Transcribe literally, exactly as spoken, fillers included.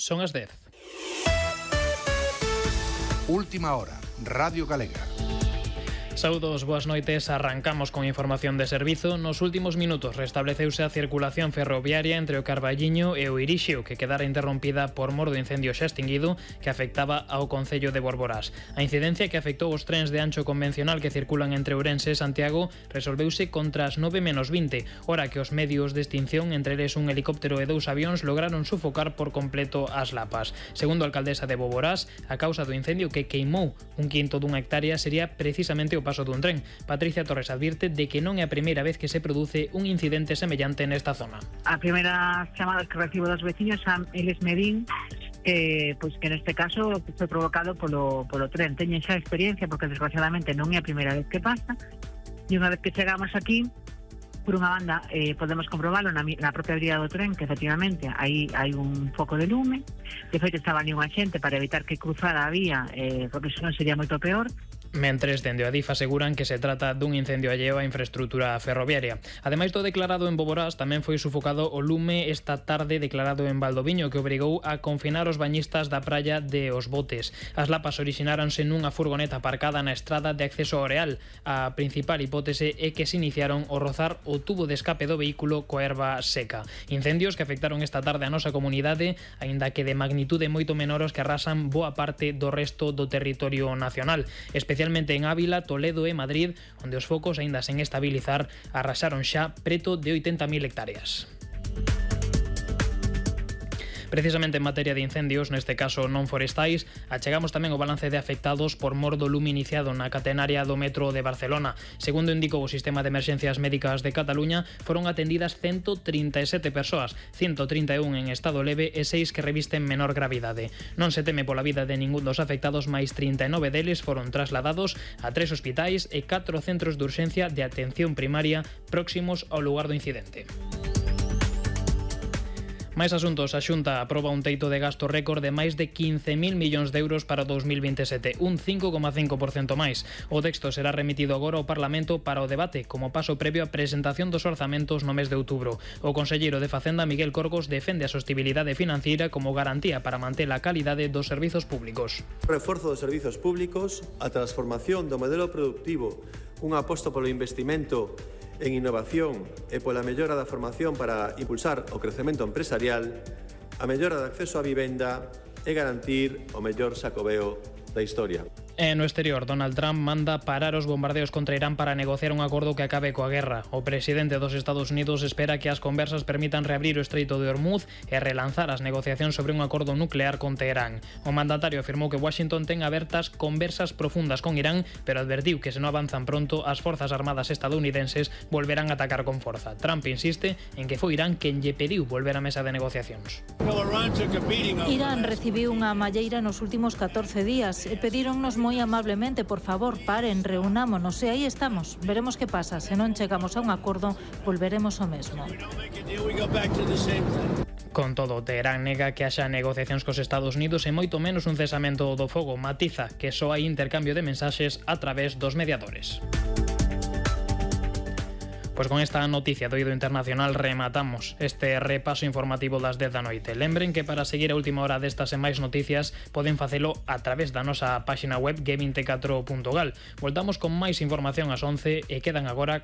Son as dez. Última hora, Radio Galega. Saúdos, boas noites. Arrancamos con información de servizo. Nos últimos minutos restableceuse a circulación ferroviaria entre o Carballiño e o Irixio, que quedara interrompida por mor do incendio xa extinguido que afectaba ao concello de Borborás. A incidencia que afectou os trens de ancho convencional que circulan entre Ourense e Santiago resolveuse contra as nove menos vinte, hora que os medios de extinción, entre eles un helicóptero e dous avións, lograron sufocar por completo as lapas. Segundo a alcaldesa de Borborás, a causa do incendio que queimou un quinto dunha hectárea sería precisamente o paso dun tren. Patricia Torres advirte de que non é a primeira vez que se produce un incidente semellante nesta zona. A primeira chamada que recibo dos veciños a eles me din que, pois, que neste caso foi provocado polo, polo tren. Teñen xa experiencia porque desgraciadamente non é a primeira vez que pasa, e unha vez que chegamos aquí, por unha banda, eh, podemos comprobalo na, na propia vía do tren, que efectivamente aí hai un foco de lume. De feito estaba ali unha xente para evitar que cruzara a vía, eh, porque senón sería moito peor. Mentres, dende o Adif aseguran que se trata dun incendio alleo á infraestrutura ferroviaria. Ademais do declarado en Borborás, tamén foi sufocado o lume esta tarde declarado en Valdoviño, que obrigou a confinar os bañistas da praia de Os Botes. As lapas orixináronse nunha furgoneta aparcada na estrada de acceso ao Real. A principal hipótese é que se iniciaron ao rozar o tubo de escape do vehículo coa herba seca. Incendios que afectaron esta tarde a nosa comunidade, aínda que de magnitude moito menor os que arrasan boa parte do resto do territorio nacional, especialmente especialmente en Ávila, Toledo e Madrid, onde os focos, aínda sen estabilizar, arrasaron xa preto de oitenta mil hectáreas. Precisamente en materia de incendios, neste caso non forestais, achegamos tamén o balance de afectados por mor do lume iniciado na catenaria do metro de Barcelona. Segundo indicou o Sistema de Emerxencias Médicas de Cataluña, foron atendidas ciento trinta e sete persoas, ciento trinta e un en estado leve e seis que revisten menor gravidade. Non se teme pola vida de ningún dos afectados, máis trinta e nove deles foron trasladados a tres hospitais e catro centros de urxencia de atención primaria próximos ao lugar do incidente. Máis asuntos. A Xunta aproba un teito de gasto récord de máis de quince mil millóns de euros para o dous mil vinte e sete, un cinco coma cinco por cento máis. O texto será remitido agora ao Parlamento para o debate, como paso previo á presentación dos orzamentos no mes de outubro. O conselleiro de Facenda, Miguel Corgos, defende a sostibilidade financeira como garantía para manter a calidade dos servizos públicos. Reforzo dos servizos públicos, a transformación do modelo productivo, un aposto polo investimento en innovación e pola mellora da formación para impulsar o crecemento empresarial, a mellora de acceso á vivenda e garantir o mellor xacobeo da historia. E no exterior, Donald Trump manda parar os bombardeos contra Irán para negociar un acordo que acabe coa guerra. O presidente dos Estados Unidos espera que as conversas permitan reabrir o estreito de Hormuz e relanzar as negociacións sobre un acordo nuclear con Teherán. O mandatario afirmou que Washington ten abertas conversas profundas con Irán, pero advertiu que se non avanzan pronto, as forzas armadas estadounidenses volverán a atacar con forza. Trump insiste en que foi Irán quen lle pediu volver á mesa de negociacións. Irán recibiu unha malleira nos últimos catorce días e pedíronnos moi amablemente, por favor, paren, reunámonos, e aí estamos. Veremos que pasa. Se non chegamos a un acordo, volveremos ao mesmo. Con todo, Teherán nega que haxa negociacións cos Estados Unidos e moito menos un cesamento do fogo. Matiza que só hai intercambio de mensaxes a través dos mediadores. Pois con esta noticia do eido internacional rematamos este repaso informativo das dez da noite. Lembren que para seguir a última hora destas e máis noticias poden facelo a través da nosa páxina web ge vinte e catro punto gal. Voltamos con máis información ás once e quedan agora